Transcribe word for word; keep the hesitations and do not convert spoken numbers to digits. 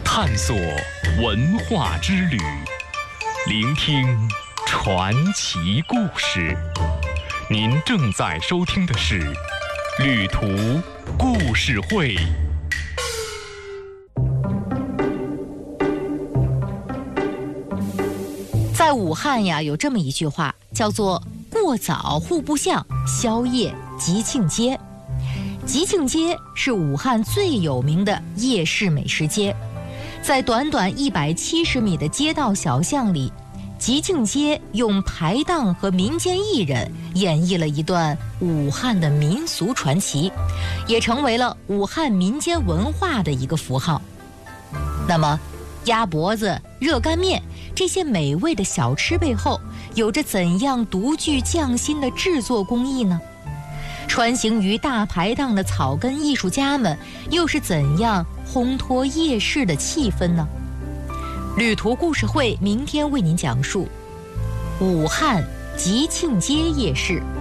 探索文化之旅，聆听传奇故事。您正在收听的是《旅途故事会》。 在武汉呀，有这么一句话，叫做“过早互不像，宵夜吉庆街”。吉庆街是武汉最有名的夜市美食街，在短短一百七十米的街道小巷里，吉庆街用排档和民间艺人演绎了一段武汉的民俗传奇，也成为了武汉民间文化的一个符号。那么鸭脖子、热干面这些美味的小吃背后，有着怎样独具匠心的制作工艺呢？穿行于大排档的草根艺术家们又是怎样烘托夜市的气氛呢？旅途故事会明天为您讲述武汉吉庆街夜市。